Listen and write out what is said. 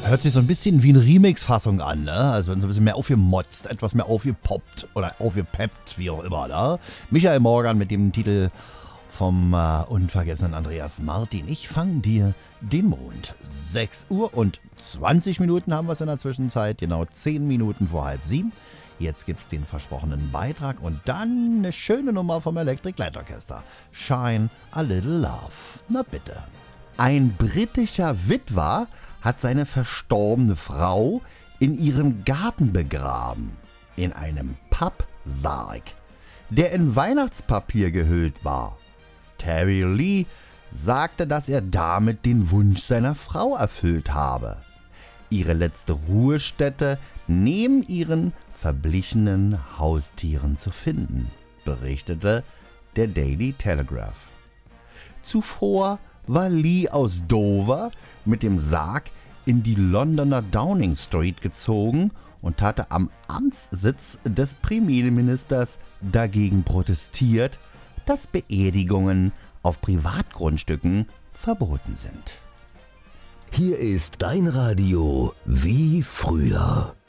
Hört sich so ein bisschen wie eine Remix-Fassung an, ne? Also so ein bisschen mehr aufgemotzt, etwas mehr aufgepoppt oder aufgepeppt, wie auch immer, ne? Michael Morgan mit dem Titel vom unvergessenen Andreas Martin. Ich fang dir den Mond. 6 Uhr und 20 Minuten haben wir es in der Zwischenzeit, genau 10 Minuten vor 6:30. Jetzt gibt's den versprochenen Beitrag und dann eine schöne Nummer vom Electric Light Orchestra. Shine a Little Love. Na bitte. Ein britischer Witwer hat seine verstorbene Frau in ihrem Garten begraben. In einem Pappsarg, der in Weihnachtspapier gehüllt war. Terry Lee sagte, dass er damit den Wunsch seiner Frau erfüllt habe. Ihre letzte Ruhestätte neben ihren verblichenen Haustieren zu finden, berichtete der Daily Telegraph. Zuvor war Lee aus Dover mit dem Sarg in die Londoner Downing Street gezogen und hatte am Amtssitz des Premierministers dagegen protestiert, dass Beerdigungen auf Privatgrundstücken verboten sind. Hier ist dein Radio wie früher.